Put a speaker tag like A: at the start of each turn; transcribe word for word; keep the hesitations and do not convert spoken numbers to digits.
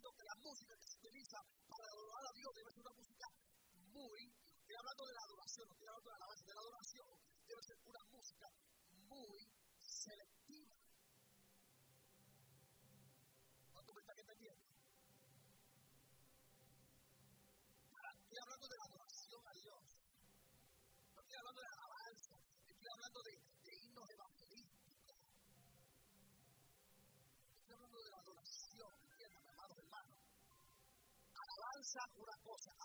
A: hablando que la música que se utiliza para adorar a Dios debe ser una música muy, estoy hablando de la adoración, no estoy hablando de la alabanza, de la adoración, debe ser una música muy selectiva. ¿Cuánto me está entendiendo? Estoy hablando de la adoración a Dios. No estoy hablando de la alabanza, estoy hablando de, de himnos evangelísticos. Estoy hablando de la adoración, ¿entienden, amados hermanos? Alabanza una cosa.